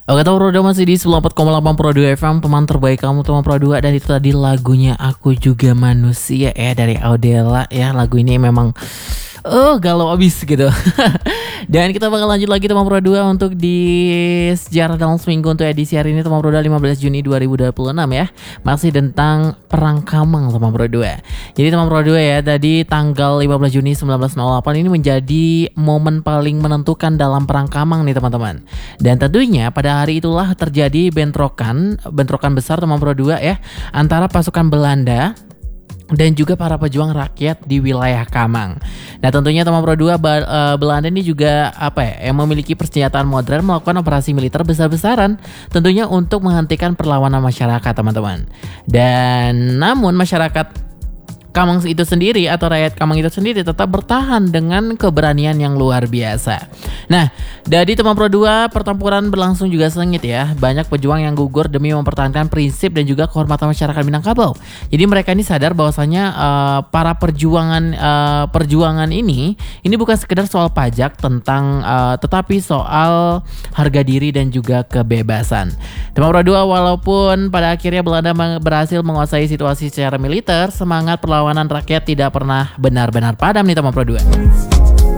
Oke, teman Pro 2 masih di 94,8 Pro 2 FM, teman terbaik kamu teman Pro 2. Dan itu tadi lagunya Aku Juga Manusia ya dari Audela ya. Lagu ini memang galau abis gitu. Dan kita bakal lanjut lagi teman Pro 2 untuk di sejarah dalam seminggu untuk edisi hari ini teman Pro 2 15 Juni 2026 ya. Masih tentang Perang Kamang teman Pro 2. Jadi teman Pro 2 ya, tadi tanggal 15 Juni 1908 ini menjadi momen paling menentukan dalam Perang Kamang nih teman-teman. Dan tentunya pada hari itulah terjadi bentrokan besar teman Pro 2 ya, antara pasukan Belanda dan juga para pejuang rakyat di wilayah Kamang. Nah tentunya teman Pro 2 Belanda ini juga yang memiliki persenjataan modern melakukan operasi militer besar-besaran tentunya untuk menghentikan perlawanan masyarakat teman-teman. Dan namun masyarakat Kamang itu sendiri atau rakyat Kamang itu sendiri tetap bertahan dengan keberanian yang luar biasa. Nah, dari teman Pro 2 pertempuran berlangsung juga sengit ya. Banyak pejuang yang gugur demi mempertahankan prinsip dan juga kehormatan masyarakat Minangkabau. Jadi mereka ini sadar bahwasanya para perjuangan ini bukan sekedar soal pajak tetapi soal harga diri dan juga kebebasan. Teman Pro 2 walaupun pada akhirnya Belanda berhasil menguasai situasi secara militer, semangat perlawanan rakyat tidak pernah benar-benar padam nih teman Pro 2.